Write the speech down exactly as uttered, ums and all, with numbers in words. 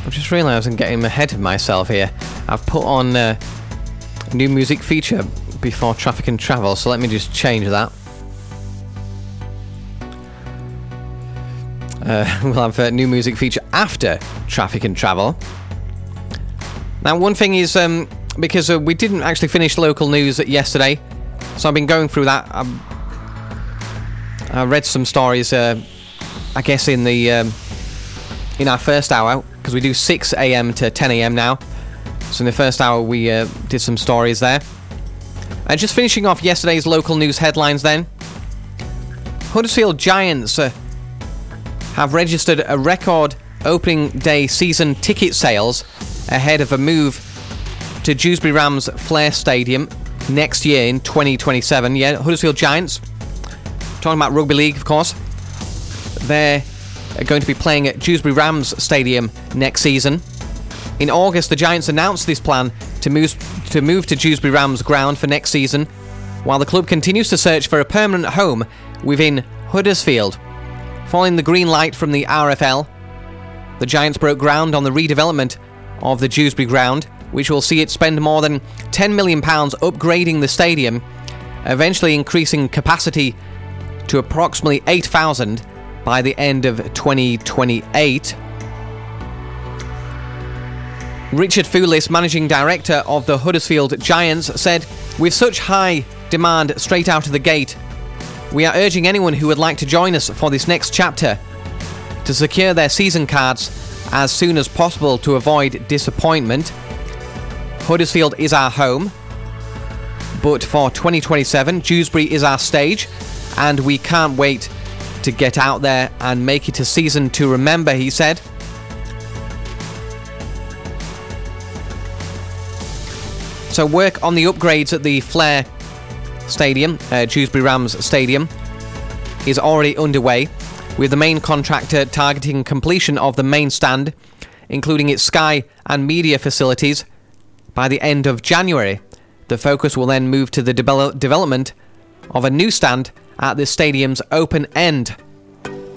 I've just realised I'm getting ahead of myself here. I've put on a new music feature before Traffic and Travel, so let me just change that. Uh, we'll have a new music feature after Traffic and Travel. Now, one thing is, um, because uh, we didn't actually finish local news yesterday, so I've been going through that. I'm, I read some stories, uh, I guess, in the um, in our first hour, because we do six a.m. to ten a.m. now. So in the first hour, we uh, did some stories there. And just finishing off yesterday's local news headlines then. Huddersfield Giants uh, have registered a record opening day season ticket sales ahead of a move to Dewsbury Rams Flair Stadium next year in twenty twenty-seven. Yeah, Huddersfield Giants, talking about rugby league, of course. They're going to be playing at Dewsbury Rams Stadium next season. In August, the Giants announced this plan to move to move to Dewsbury Rams ground for next season, while the club continues to search for a permanent home within Huddersfield. Following the green light from the R F L, the Giants broke ground on the redevelopment of the Dewsbury ground, which will see it spend more than ten million pounds upgrading the stadium, eventually increasing capacity to approximately eight thousand by the end of twenty twenty-eight. Richard Foulis, managing director of the Huddersfield Giants, said, "With such high demand straight out of the gate, we are urging anyone who would like to join us for this next chapter to secure their season cards as soon as possible to avoid disappointment. Huddersfield is our home, but for twenty twenty-seven, Dewsbury is our stage, and we can't wait to get out there and make it a season to remember," he said. So work on the upgrades at the Flair Stadium, uh, Dewsbury Rams Stadium, is already underway, with the main contractor targeting completion of the main stand, including its Sky and media facilities, by the end of January. The focus will then move to the de- development of a new stand at the stadium's open end.